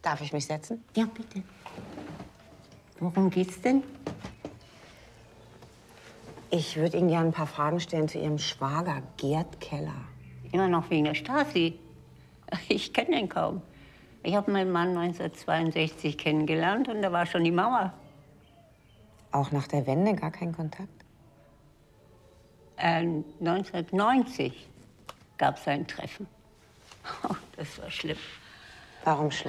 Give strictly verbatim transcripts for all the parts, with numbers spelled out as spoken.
Darf ich mich setzen? Ja, bitte. Worum geht's denn? Ich würde Ihnen gerne ein paar Fragen stellen zu Ihrem Schwager, Gerd Keller. Immer noch wegen der Stasi. Ich kenne den kaum. Ich habe meinen Mann neunzehnhundertzweiundsechzig kennengelernt und da war schon die Mauer. Auch nach der Wende gar kein Kontakt? Äh, neunzehnhundertneunzig gab es ein Treffen. Oh, das war schlimm. Warum schlimm?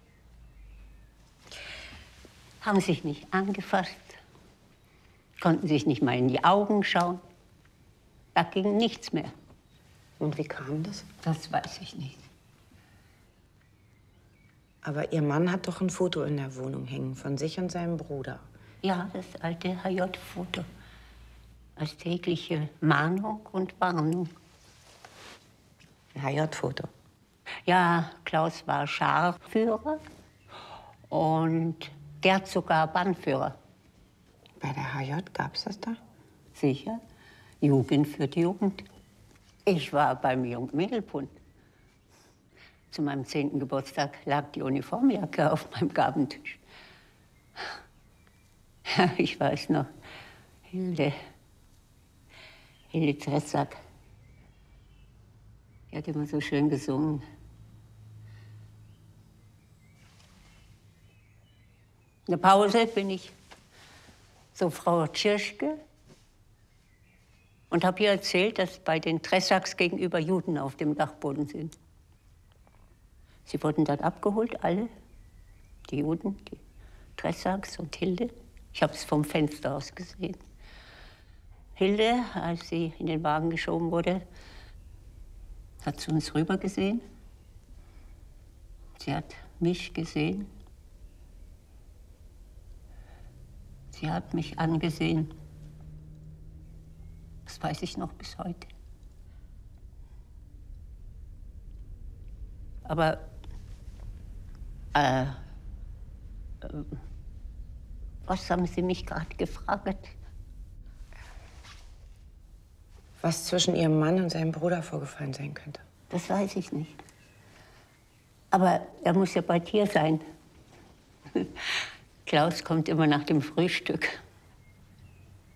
Haben sich nicht angefasst, konnten sich nicht mal in die Augen schauen. Da ging nichts mehr. Und wie kam das? Das weiß ich nicht. Aber Ihr Mann hat doch ein Foto in der Wohnung hängen von sich und seinem Bruder. Ja, das alte H J-Foto. Als tägliche Mahnung und Warnung. Ein H J-Foto? Ja, Klaus war Scharführer und Gerd sogar Bannführer. Bei der H J gab's das da? Sicher. Jugend führt Jugend. Ich war beim Jungmädelbund. Zu meinem zehnten Geburtstag lag die Uniformjacke auf meinem Gabentisch. Ja, ich weiß noch, Hilde, Hilde Tressack, die hat immer so schön gesungen. In der Pause bin ich zur Frau Tschirschke und habe ihr erzählt, dass bei den Tressacks gegenüber Juden auf dem Dachboden sind. Sie wurden dort abgeholt, alle, die Juden, die Tressacks und Hilde. Ich habe es vom Fenster aus gesehen. Hilde, als sie in den Wagen geschoben wurde, hat zu uns rübergesehen. Sie hat mich gesehen. Sie hat mich angesehen. Das weiß ich noch bis heute. Aber äh, äh, was haben Sie mich gerade gefragt? Was zwischen Ihrem Mann und seinem Bruder vorgefallen sein könnte. Das weiß ich nicht. Aber er muss ja bei dir sein. Klaus kommt immer nach dem Frühstück.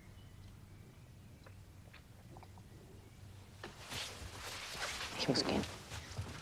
Ich muss gehen.